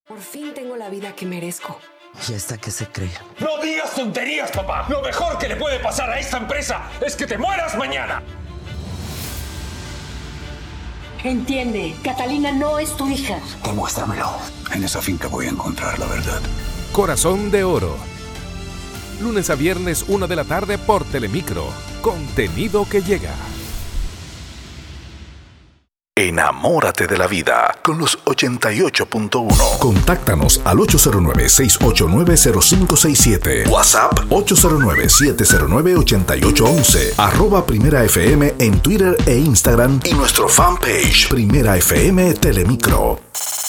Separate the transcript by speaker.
Speaker 1: Por fin tengo la vida que merezco.
Speaker 2: ¿Y esta qué se cree?
Speaker 3: ¡No digas tonterías, papá! Lo mejor que le puede pasar a esta empresa es que te mueras mañana.
Speaker 4: Entiende, Catalina no es tu hija.
Speaker 5: Demuéstramelo. En esa finca voy a encontrar la verdad.
Speaker 6: Corazón de Oro. Lunes a viernes, 1 de la tarde por Telemicro. Contenido que llega.
Speaker 7: Enamórate de la vida con los 88.1.
Speaker 8: Contáctanos al 809-689-0567.
Speaker 7: WhatsApp
Speaker 8: 809-709-8811. @Primera FM en Twitter e Instagram.
Speaker 7: Y nuestro fanpage
Speaker 8: Primera FM Telemicro.